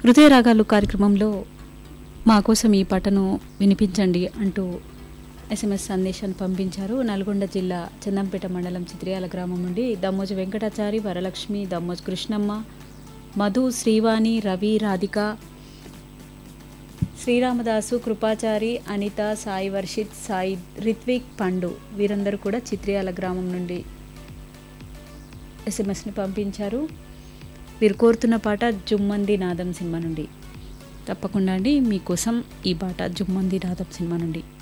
హృదయ రాగాలు కార్యక్రమంలో మా కోసం ఈ పాటను వినిపించండి అంటూ ఎస్ఎంఎస్ సందేశాన్ని పంపించారు. నల్గొండ జిల్లా చందంపేట మండలం చిత్రియాల గ్రామం నుండి దమ్మోజు వెంకటాచారి, వరలక్ష్మి, దమ్మోజు కృష్ణమ్మ, మధు, శ్రీవాణి, రవి, రాధిక, శ్రీరామదాసు, కృపాచారి, అనిత, సాయి వర్షిత్, సాయి రిత్విక్, పండు వీరందరూ కూడా చిత్రియాల గ్రామం నుండి ఎస్ఎంఎస్ని పంపించారు. వీరు కోరుతున్న పాట జుమ్మంది నాదం సినిమా నుండి. తప్పకుండా అండి మీకోసం ఈ పాట జుమ్మంది నాదం సినిమా నుండి.